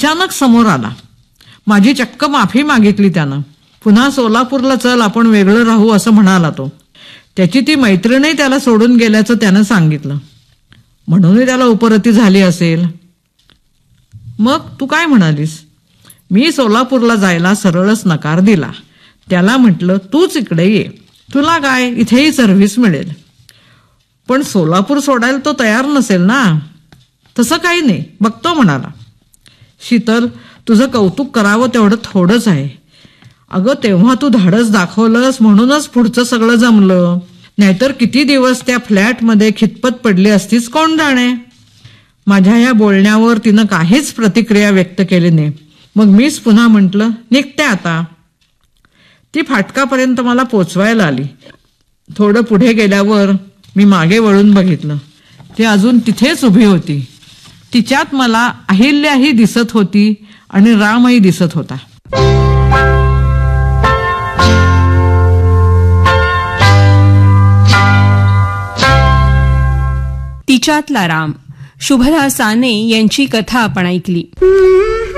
अचानक समोर आला. माझी चक्क माफी मागितली त्यानं. पुन्हा सोलापूरला चल, आपण वेगळं राहू असं म्हणाला तो. त्याची ती मैत्रीणही त्याला सोडून गेल्याचं त्यानं सांगितलं. म्हणूनही त्याला उपरती झाली असेल. मग तू काय म्हणालीस? मी सोलापूरला जायला सरळच नकार दिला. त्याला म्हटलं तूच इकडे ये, तुला काय इथेही सर्व्हिस मिळेल. पण सोलापूर सोडायला तो तयार नसेल ना. तसं काही नाही, बघतो म्हणाला. शीतल, तुझं कौतुक करावं तेवढं थोडंच आहे. अगं तेव्हा तू धाडस दाखवलंस म्हणूनच पुढचं सगळं जमलं. नाहीतर किती दिवस त्या फ्लॅटमध्ये खितपत पडली असतीस कोण जाणे. माझ्या या बोलण्यावर तिनं काहीच प्रतिक्रिया व्यक्त केली नाही. मग मीच पुन्हा म्हटलं निघते आता. ती फाटकापर्यंत मला पोचवायला आली. थोडं पुढे गेल्यावर मी मागे वळून बघितलं. ती अजून तिथेच उभी होती. तिच्यात मला अहिल्याही दिसत होती आणि रामही दिसत होता. तिच्यातला राम, शुभदा साने यांची कथा आपण ऐकली.